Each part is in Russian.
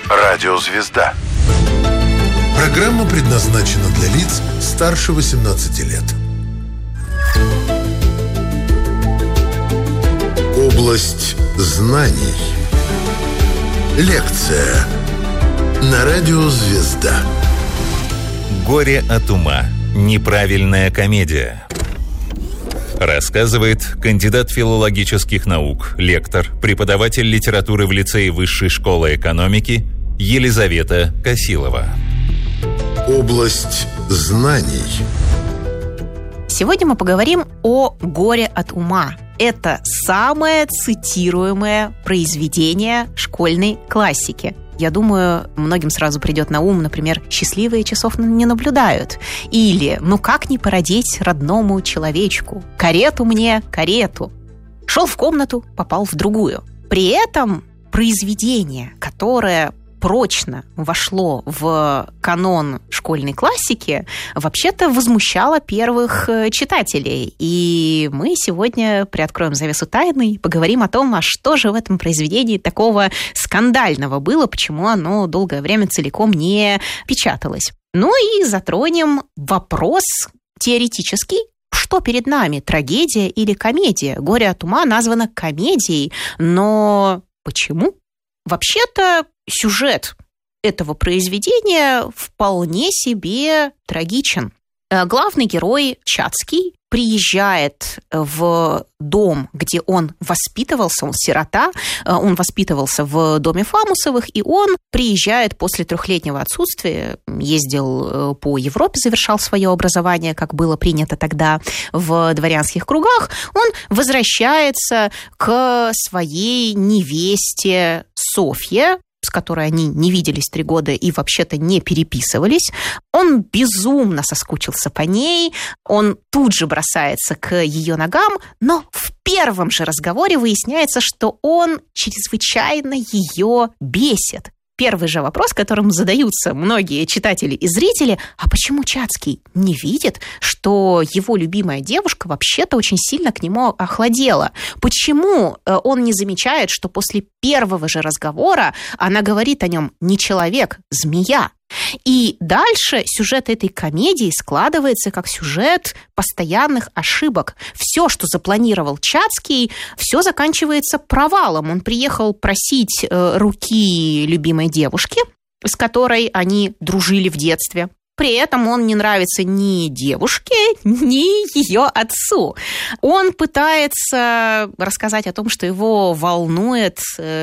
Радиозвезда. Программа предназначена для лиц старше 18 лет. Область знаний. Лекция на Радиозвезда. «Горе от ума. Неправильная комедия». Рассказывает кандидат филологических наук, лектор, преподаватель литературы в лицее Высшей школы экономики Елизавета Косилова. Область знаний. Сегодня мы поговорим о «Горе от ума». Это самое цитируемое произведение школьной классики. Я думаю, многим сразу придет на ум, например, «Счастливые часов не наблюдают». Или «Ну как не породить родному человечку? Карету мне, карету». Шел в комнату, попал в другую. При этом произведение, которое прочно вошло в канон школьной классики, вообще-то возмущало первых читателей. И мы сегодня приоткроем завесу тайны и поговорим о том, а что же в этом произведении такого скандального было, почему оно долгое время целиком не печаталось. Ну и затронем вопрос теоретический. Что перед нами, трагедия или комедия? «Горе от ума» названо комедией, но почему? Вообще-то сюжет этого произведения вполне себе трагичен. Главный герой Чацкий приезжает в дом, где он воспитывался, он сирота, он воспитывался в доме Фамусовых, и он приезжает после 3-летнего отсутствия, ездил по Европе, завершал свое образование, как было принято тогда в дворянских кругах, он возвращается к своей невесте Софье, с которой они не виделись 3 года и вообще-то не переписывались. Он безумно соскучился по ней, он тут же бросается к ее ногам, но в первом же разговоре выясняется, что он чрезвычайно ее бесит. Первый же вопрос, которым задаются многие читатели и зрители: а почему Чацкий не видит, что его любимая девушка вообще-то очень сильно к нему охладела? Почему он не замечает, что после первого же разговора она говорит о нем не человек, змея? И дальше сюжет этой комедии складывается как сюжет постоянных ошибок. Все, что запланировал Чацкий, все заканчивается провалом. Он приехал просить руки любимой девушки, с которой они дружили в детстве. При этом он не нравится ни девушке, ни ее отцу. Он пытается рассказать о том, что его волнует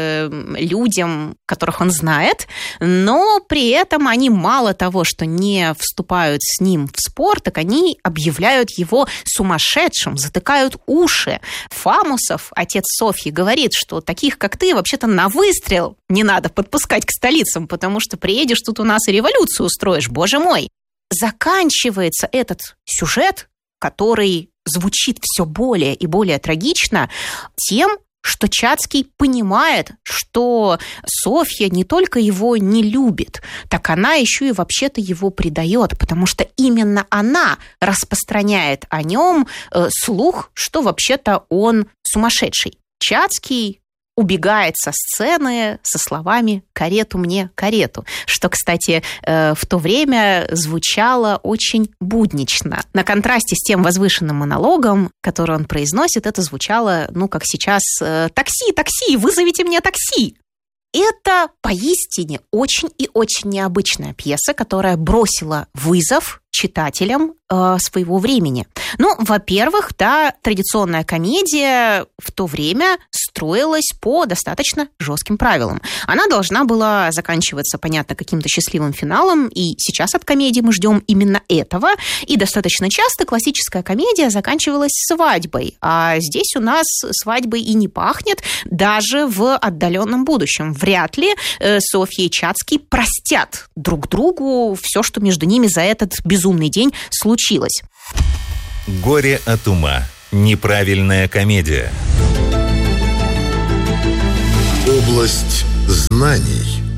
людям, которых он знает, но при этом они мало того, что не вступают с ним в спор, так они объявляют его сумасшедшим, затыкают уши. Фамусов, отец Софьи, говорит, что таких, как ты, вообще-то на выстрел не надо подпускать к столицам, потому что приедешь тут у нас и революцию устроишь, боже мой. Заканчивается этот сюжет, который звучит все более и более трагично, тем, что Чацкий понимает, что Софья не только его не любит, так она еще и вообще-то его предает, потому что именно она распространяет о нем слух, что вообще-то он сумасшедший. Чацкий убегает со сцены со словами «карету мне, карету», что, кстати, в то время звучало очень буднично. На контрасте с тем возвышенным монологом, который он произносит, это звучало, как сейчас «такси, такси, вызовите мне такси». Это поистине очень и очень необычная пьеса, которая бросила вызов читателям своего времени. Во-первых, традиционная комедия в то время строилась по достаточно жестким правилам. Она должна была заканчиваться, понятно, каким-то счастливым финалом, и сейчас от комедии мы ждем именно этого, и достаточно часто классическая комедия заканчивалась свадьбой, а здесь у нас свадьбой и не пахнет даже в отдаленном будущем. Вряд ли Софья и Чацкий простят друг другу все, что между ними за этот безумный день случилось. «Горе от ума. Неправильная комедия». Область знаний.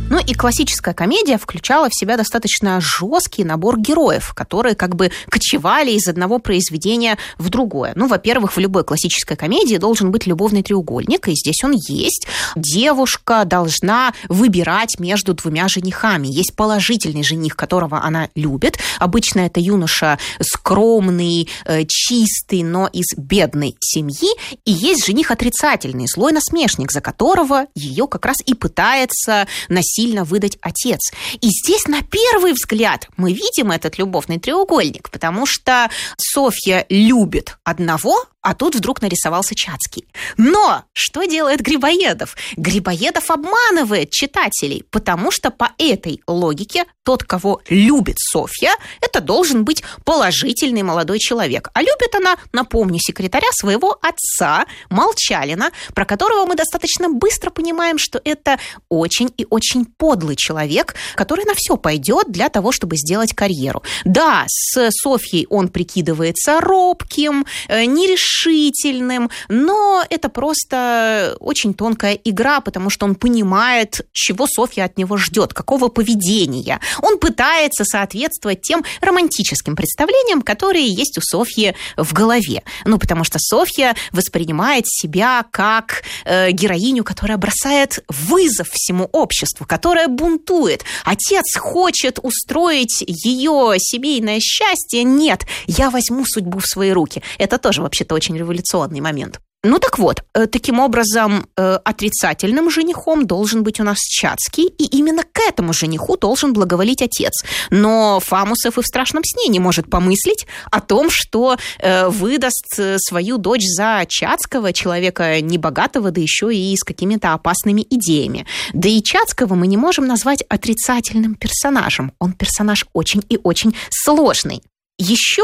Ну и классическая комедия включала в себя достаточно жесткий набор героев, которые как бы кочевали из одного произведения в другое. Ну, во-первых, в любой классической комедии должен быть любовный треугольник, и здесь он есть. Девушка должна выбирать между двумя женихами. Есть положительный жених, которого она любит. Обычно это юноша скромный, чистый, но из бедной семьи. И есть жених отрицательный, злой насмешник, за которого ее как раз и пытается насильно выдать отец. И здесь на первый взгляд мы видим этот любовный треугольник, потому что Софья любит одного, а тут вдруг нарисовался Чацкий. Но что делает Грибоедов? Грибоедов обманывает читателей, потому что по этой логике тот, кого любит Софья, это должен быть положительный молодой человек. А любит она, напомню, секретаря своего отца, Молчалина, про которого мы достаточно быстро понимаем, что это очень и очень подлый человек, который на все пойдет для того, чтобы сделать карьеру. Да, с Софьей он прикидывается робким, нерешительным, но это просто очень тонкая игра, потому что он понимает, чего Софья от него ждет, какого поведения. Он пытается соответствовать тем романтическим представлениям, которые есть у Софьи в голове. Ну, потому что Софья воспринимает себя как героиню, которая бросает вызов всему обществу, которая бунтует. Отец хочет устроить ее семейное счастье. Нет, я возьму судьбу в свои руки. Это тоже вообще-то очень революционный момент. Ну так вот, таким образом, отрицательным женихом должен быть у нас Чацкий, и именно к этому жениху должен благоволить отец. Но Фамусов и в страшном сне не может помыслить о том, что выдаст свою дочь за Чацкого, человека небогатого, да еще и с какими-то опасными идеями. Да и Чацкого мы не можем назвать отрицательным персонажем. Он персонаж очень и очень сложный. Еще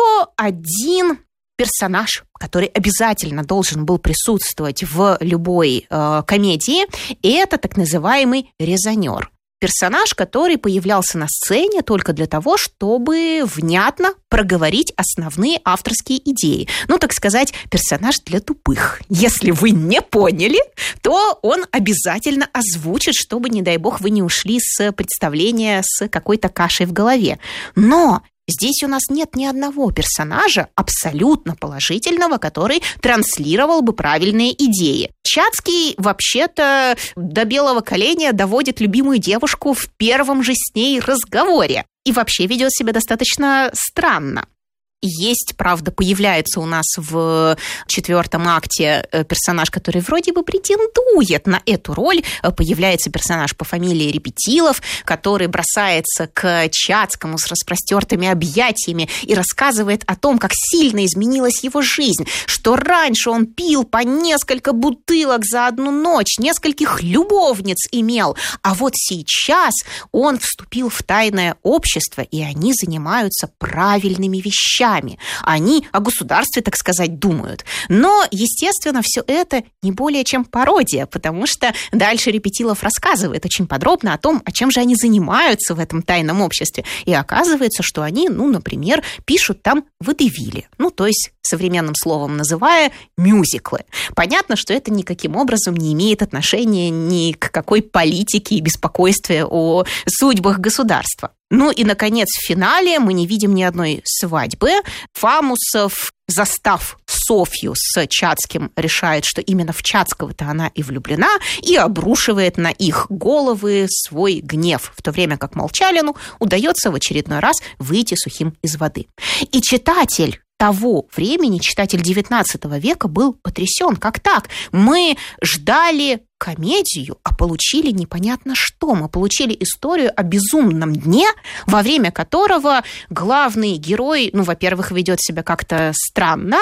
один персонаж, который обязательно должен был присутствовать в любой комедии, это так называемый резонер. Персонаж, который появлялся на сцене только для того, чтобы внятно проговорить основные авторские идеи. Ну, так сказать, персонаж для тупых. Если вы не поняли, то он обязательно озвучит, чтобы, не дай бог, вы не ушли с представления с какой-то кашей в голове. Но здесь у нас нет ни одного персонажа абсолютно положительного, который транслировал бы правильные идеи. Чацкий вообще-то до белого коленя доводит любимую девушку в первом же с ней разговоре и вообще ведет себя достаточно странно. Есть, правда, появляется у нас в 4-м акте персонаж, который вроде бы претендует на эту роль. Появляется персонаж по фамилии Репетилов, который бросается к Чацкому с распростертыми объятиями и рассказывает о том, как сильно изменилась его жизнь, что раньше он пил по несколько бутылок за одну ночь, нескольких любовниц имел, а вот сейчас он вступил в тайное общество, и они занимаются правильными вещами. Они о государстве, так сказать, думают. Но, естественно, все это не более чем пародия, потому что дальше Репетилов рассказывает очень подробно о том, о чем же они занимаются в этом тайном обществе. И оказывается, что они, например, пишут там водевили. То есть, современным словом называя, мюзиклы. Понятно, что это никаким образом не имеет отношения ни к какой политике и беспокойству о судьбах государства. Ну и, наконец, в финале мы не видим ни одной свадьбы. Фамусов, застав Софью с Чацким, решает, что именно в Чацкого-то она и влюблена, и обрушивает на их головы свой гнев, в то время как Молчалину удается в очередной раз выйти сухим из воды. И читатель того времени, читатель XIX века был потрясен. Как так? Мы ждали комедию, а получили непонятно что. Мы получили историю о безумном дне, во время которого главный герой, во-первых, ведет себя как-то странно,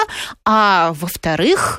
а во-вторых,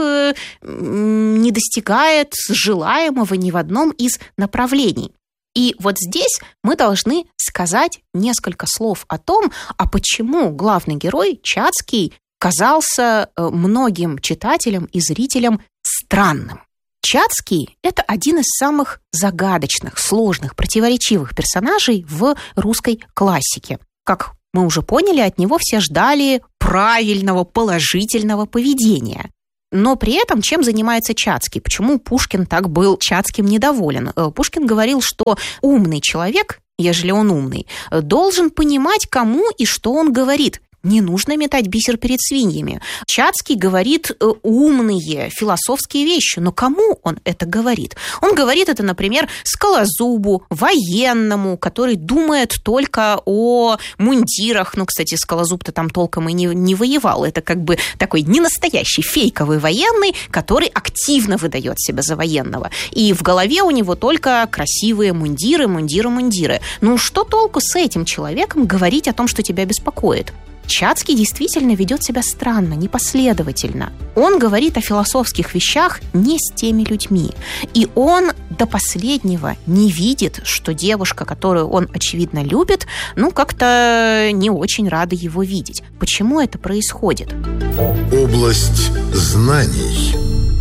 не достигает желаемого ни в одном из направлений. И вот здесь мы должны сказать несколько слов о том, а почему главный герой Чацкий казался многим читателям и зрителям странным. Чацкий – это один из самых загадочных, сложных, противоречивых персонажей в русской классике. Как мы уже поняли, от него все ждали правильного, положительного поведения. Но при этом чем занимается Чацкий? Почему Пушкин так был Чацким недоволен? Пушкин говорил, что умный человек, ежели он умный, должен понимать, кому и что он говорит. Не нужно метать бисер перед свиньями. Чацкий говорит умные философские вещи, но кому он это говорит? Он говорит это, например, скалозубу, военному, который думает только о мундирах. Ну, кстати, скалозуб-то там толком и не воевал. Это как бы такой ненастоящий фейковый военный, который активно выдает себя за военного. И в голове у него только красивые мундиры. Ну, что толку с этим человеком говорить о том, что тебя беспокоит? Чацкий действительно ведет себя странно, непоследовательно. Он говорит о философских вещах не с теми людьми. И он до последнего не видит, что девушка, которую он, очевидно, любит, как-то не очень рада его видеть. Почему это происходит? Область знаний.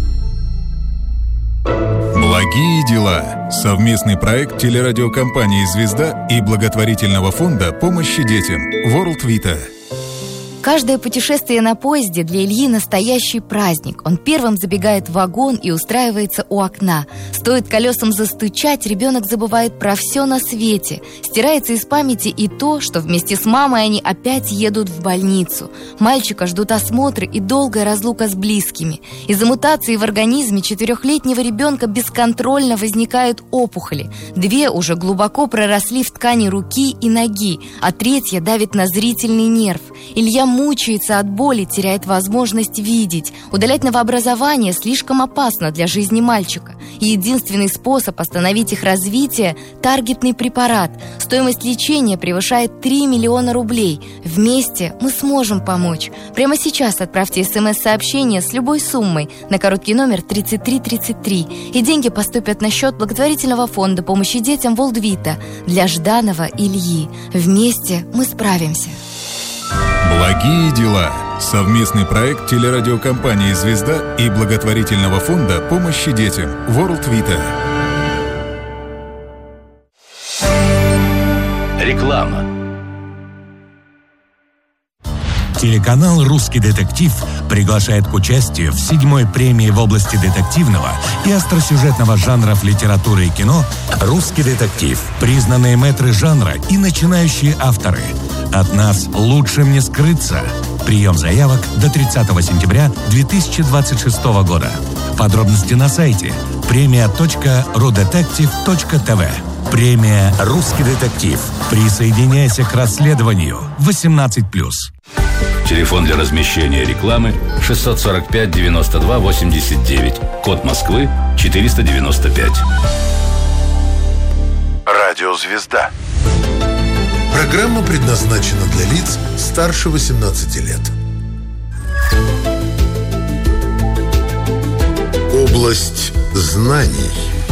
Благие дела. Совместный проект телерадиокомпании «Звезда» и благотворительного фонда помощи детям World Vita. Каждое путешествие на поезде для Ильи настоящий праздник. Он первым забегает в вагон и устраивается у окна. Стоит колесам застучать, ребенок забывает про все на свете. Стирается из памяти и то, что вместе с мамой они опять едут в больницу. Мальчика ждут осмотры и долгая разлука с близкими. Из-за мутации в организме 4-летнего ребенка бесконтрольно возникают опухоли. 2 уже глубоко проросли в ткани руки и ноги, а 3-я давит на зрительный нерв. Илья мучается от боли, теряет возможность видеть. Удалять новообразование слишком опасно для жизни мальчика. И единственный способ остановить их развитие – таргетный препарат. Стоимость лечения превышает 3 миллиона рублей. Вместе мы сможем помочь. Прямо сейчас отправьте СМС-сообщение с любой суммой на короткий номер 3333. И деньги поступят на счет благотворительного фонда помощи детям World Vita для Жданова Ильи. Вместе мы справимся. Благие дела. Совместный проект телерадиокомпании «Звезда» и благотворительного фонда помощи детям World Vita. Реклама. Телеканал «Русский детектив» приглашает к участию в 7-й премии в области детективного и остросюжетного жанров литературы и кино «Русский детектив». Признанные мэтры жанра и начинающие авторы. От нас лучшим не скрыться. Прием заявок до 30 сентября 2026 года. Подробности на сайте premia.rudetective.tv. Премия «Русский детектив». Присоединяйся к расследованию. 18+. Телефон для размещения рекламы 645 92 89. Код Москвы 495. Радио «Звезда». Программа предназначена для лиц старше 18 лет. Область знаний.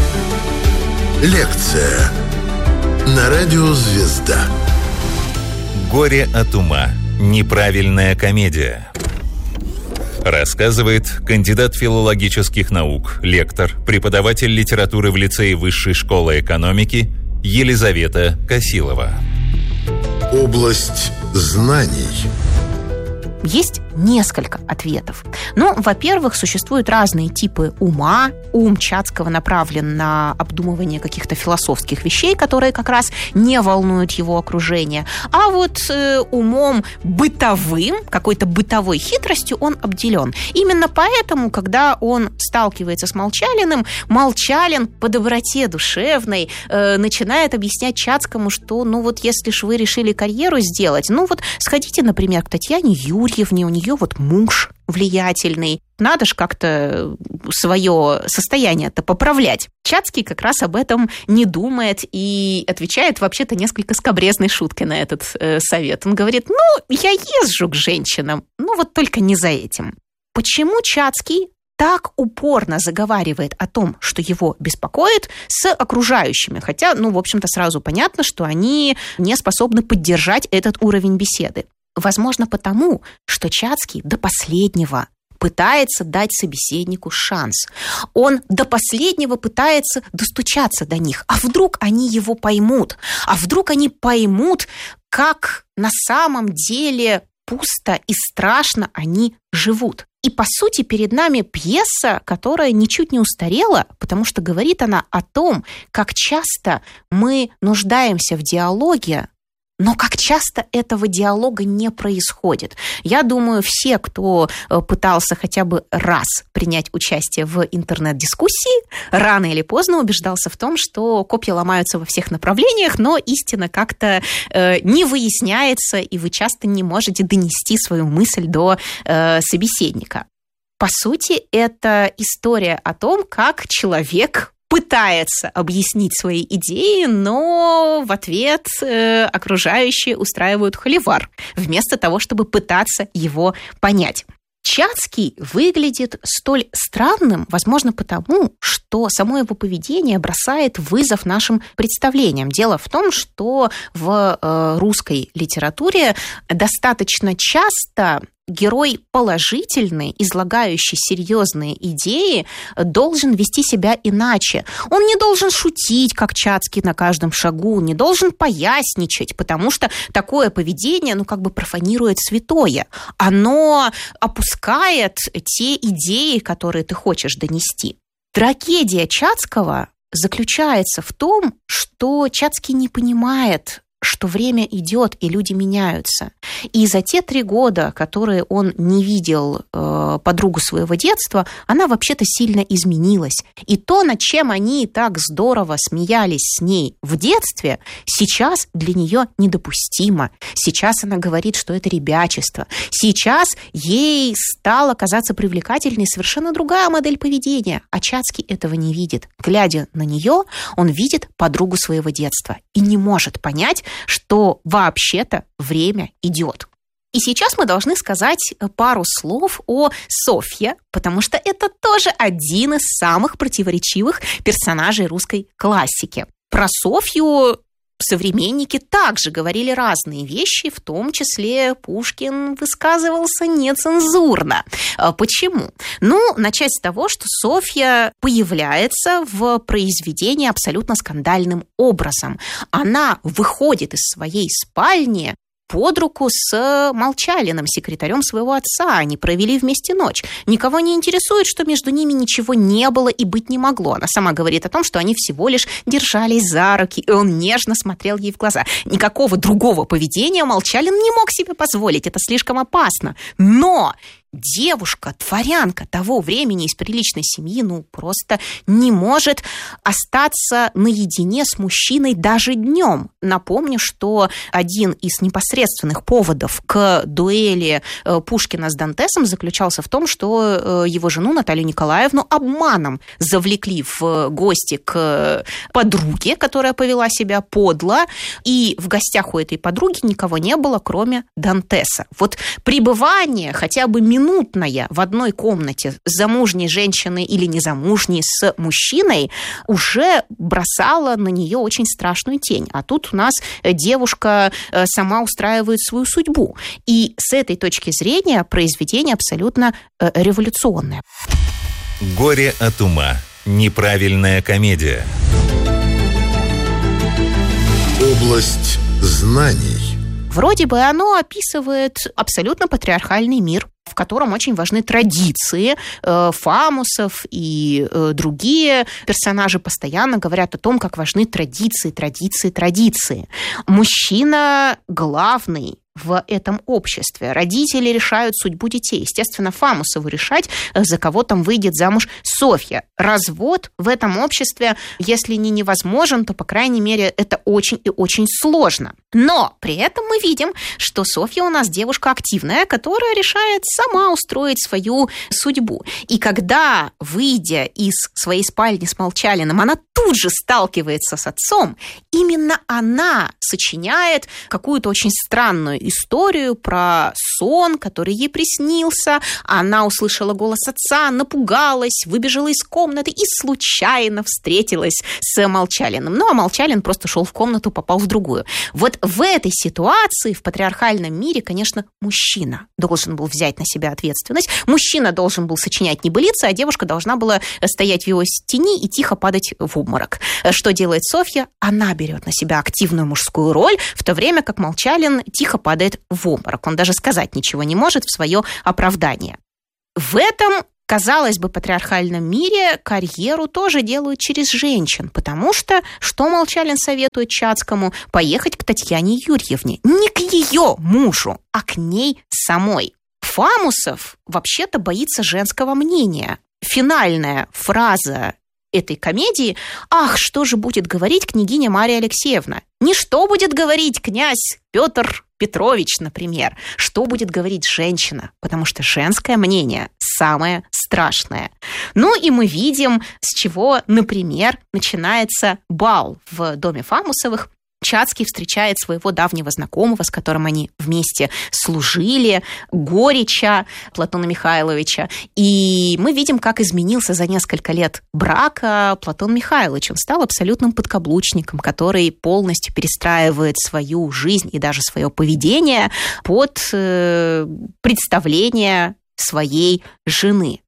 Лекция на радио «Звезда». Горе от ума. Неправильная комедия. Рассказывает кандидат филологических наук, лектор, преподаватель литературы в лицее Высшей школы экономики Елизавета Косилова. Область знаний. Есть несколько ответов. Во-первых, существуют разные типы ума. Ум Чацкого направлен на обдумывание каких-то философских вещей, которые как раз не волнуют его окружение. А вот умом бытовым, какой-то бытовой хитростью он обделен. Именно поэтому, когда он сталкивается с Молчалиным, Молчалин по доброте душевной начинает объяснять Чацкому, что, если ж вы решили карьеру сделать, сходите, например, к Татьяне Юрьевне, у нее муж влиятельный. Надо ж как-то свое состояние-то поправлять. Чацкий как раз об этом не думает и отвечает вообще-то несколько скабрезной шуткой на этот совет. Он говорит, я езжу к женщинам, только не за этим. Почему Чацкий так упорно заговаривает о том, что его беспокоит, с окружающими? Хотя, в общем-то, сразу понятно, что они не способны поддержать этот уровень беседы. Возможно, потому, что Чацкий до последнего пытается дать собеседнику шанс. Он до последнего пытается достучаться до них. А вдруг они его поймут? А вдруг они поймут, как на самом деле пусто и страшно они живут? И, по сути, перед нами пьеса, которая ничуть не устарела, потому что говорит она о том, как часто мы нуждаемся в диалоге, но как часто этого диалога не происходит. Я думаю, все, кто пытался хотя бы раз принять участие в интернет-дискуссии, рано или поздно убеждался в том, что копья ломаются во всех направлениях, но истина как-то не выясняется, и вы часто не можете донести свою мысль до собеседника. По сути, это история о том, как человек пытается объяснить свои идеи, но в ответ окружающие устраивают холивар, вместо того, чтобы пытаться его понять. Чацкий выглядит столь странным, возможно, потому, что само его поведение бросает вызов нашим представлениям. Дело в том, что в русской литературе достаточно часто герой положительный, излагающий серьезные идеи, должен вести себя иначе. Он не должен шутить, как Чацкий, на каждом шагу, не должен поясничать, потому что такое поведение, профанирует святое. Оно опускает те идеи, которые ты хочешь донести. Трагедия Чацкого заключается в том, что Чацкий не понимает, что время идет, и люди меняются. И за те 3 года, которые он не видел подругу своего детства, она вообще-то сильно изменилась. И то, над чем они так здорово смеялись с ней в детстве, сейчас для нее недопустимо. Сейчас она говорит, что это ребячество. Сейчас ей стала казаться привлекательной совершенно другая модель поведения. А Чацкий этого не видит. Глядя на нее, он видит подругу своего детства и не может понять, что вообще-то время идет. И сейчас мы должны сказать пару слов о Софье, потому что это тоже один из самых противоречивых персонажей русской классики. Про Софью современники также говорили разные вещи, в том числе Пушкин высказывался нецензурно. Почему? Начать с того, что Софья появляется в произведении абсолютно скандальным образом. Она выходит из своей спальни под руку с Молчалиным, секретарем своего отца. Они провели вместе ночь. Никого не интересует, что между ними ничего не было и быть не могло. Она сама говорит о том, что они всего лишь держались за руки, и он нежно смотрел ей в глаза. Никакого другого поведения Молчалин не мог себе позволить. Это слишком опасно. Но девушка, дворянка того времени из приличной семьи, просто не может остаться наедине с мужчиной даже днем. Напомню, что один из непосредственных поводов к дуэли Пушкина с Дантесом заключался в том, что его жену Наталью Николаевну обманом завлекли в гости к подруге, которая повела себя подло, и в гостях у этой подруги никого не было, кроме Дантеса. Вот пребывание хотя бы минутное в одной комнате с замужней женщиной или незамужней с мужчиной уже бросало на нее очень страшную тень. А тут у нас девушка сама устраивает свою судьбу. И с этой точки зрения произведение абсолютно революционное. «Горе от ума. Неправильная комедия». Область знаний. Вроде бы оно описывает абсолютно патриархальный мир, в котором очень важны традиции. Фамусов и другие персонажи постоянно говорят о том, как важны традиции. Мужчина главный в этом обществе. Родители решают судьбу детей. Естественно, Фамусову решать, за кого там выйдет замуж Софья. Развод в этом обществе, если не невозможен, то, по крайней мере, это очень и очень сложно. Но при этом мы видим, что Софья у нас девушка активная, которая решает сама устроить свою судьбу. И когда, выйдя из своей спальни с Молчалиным, она тут же сталкивается с отцом, именно она сочиняет какую-то очень странную историю про сон, который ей приснился. Она услышала голос отца, напугалась, выбежала из комнаты и случайно встретилась с Молчалиным. А Молчалин просто шел в комнату, попал в другую. Вот в этой ситуации, в патриархальном мире, конечно, мужчина должен был взять на себя ответственность. Мужчина должен был сочинять небылицы, а девушка должна была стоять в его тени и тихо падать в обморок. Что делает Софья? Она берет на себя активную мужскую роль, в то время как Молчалин тихо падает в обморок. Он даже сказать ничего не может в свое оправдание. В этом, казалось бы, патриархальном мире карьеру тоже делают через женщин, потому что Молчалин советует Чацкому? Поехать к Татьяне Юрьевне. Не к ее мужу, а к ней самой. Фамусов вообще-то боится женского мнения. Финальная фраза этой комедии: «Ах, что же будет говорить княгиня Мария Алексеевна?» Не что будет говорить князь Петр Петрович, например, что будет говорить женщина, потому что женское мнение самое страшное. Ну и мы видим, с чего, например, начинается бал в доме Фамусовых. Чацкий встречает своего давнего знакомого, с которым они вместе служили, Горича Платона Михайловича. И мы видим, как изменился за несколько лет брака Платон Михайлович. Он стал абсолютным подкаблучником, который полностью перестраивает свою жизнь и даже свое поведение под представление своей жены.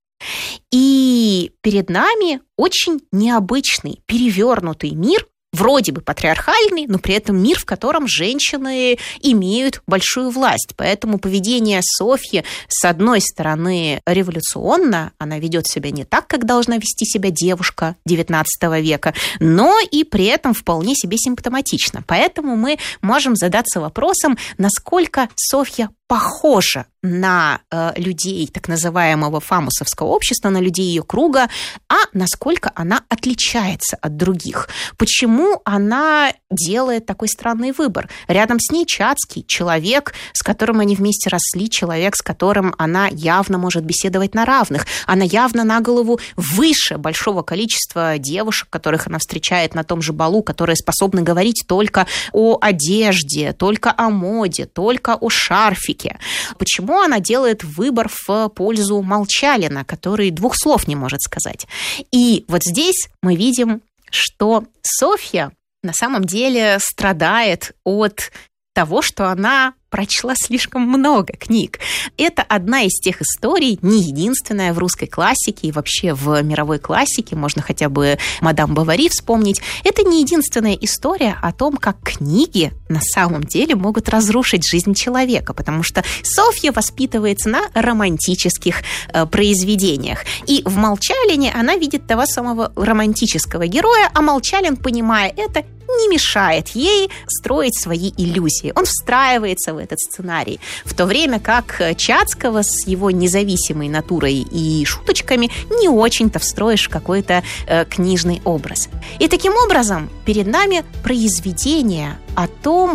И перед нами очень необычный, перевернутый мир, вроде бы патриархальный, но при этом мир, в котором женщины имеют большую власть. Поэтому поведение Софьи, с одной стороны, революционно, она ведет себя не так, как должна вести себя девушка XIX века, но и при этом вполне себе симптоматично. Поэтому мы можем задаться вопросом, насколько Софья похожа на людей так называемого фамусовского общества, на людей ее круга, а насколько она отличается от других. Почему она делает такой странный выбор? Рядом с ней Чацкий, человек, с которым они вместе росли, человек, с которым она явно может беседовать на равных. Она явно на голову выше большого количества девушек, которых она встречает на том же балу, которые способны говорить только о одежде, только о моде, только о шарфике. Почему она делает выбор в пользу Молчалина, который двух слов не может сказать? И вот здесь мы видим, что Софья на самом деле страдает от того, что она прочла слишком много книг. Это одна из тех историй, не единственная в русской классике и вообще в мировой классике, можно хотя бы «Мадам Бовари» вспомнить. Это не единственная история о том, как книги на самом деле могут разрушить жизнь человека, потому что Софья воспитывается на романтических произведениях. И в «Молчалине» она видит того самого романтического героя, а Молчалин, понимая это, не мешает ей строить свои иллюзии. Он встраивается в этот сценарий. В то время как Чацкого с его независимой натурой и шуточками не очень-то встроишь в какой-то книжный образ. И таким образом перед нами произведение о том,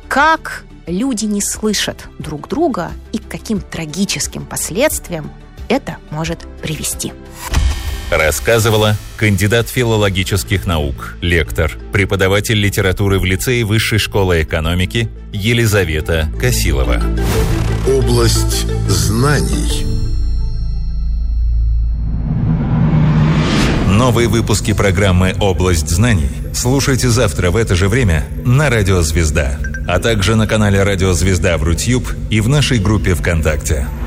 как люди не слышат друг друга и к каким трагическим последствиям это может привести. Рассказывала кандидат филологических наук, лектор, преподаватель литературы в лицее Высшей школы экономики Елизавета Косилова. Область знаний. Новые выпуски программы «Область знаний» слушайте завтра в это же время на Радио Звезда, а также на канале Радио Звезда в Рутьюб и в нашей группе ВКонтакте.